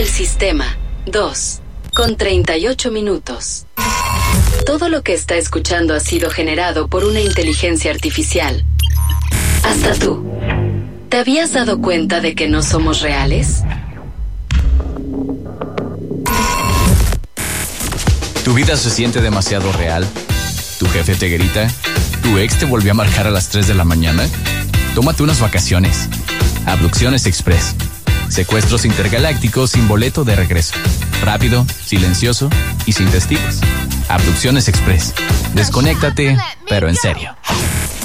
del sistema 2:38. Todo lo que está escuchando ha sido generado por una inteligencia artificial. Hasta tú. ¿Te habías dado cuenta de que no somos reales? ¿Tu vida se siente demasiado real? ¿Tu jefe te grita? ¿Tu ex te volvió a marcar a las 3 de la mañana? Tómate unas vacaciones. Abducciones Express. Secuestros intergalácticos sin boleto de regreso. Rápido, silencioso y sin testigos. Abducciones Express. Desconéctate, pero en serio.